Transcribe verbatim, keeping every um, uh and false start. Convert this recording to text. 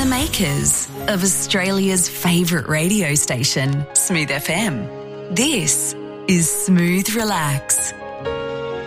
makers of Australia's favourite radio station, Smooth F M. This is Smooth Relax.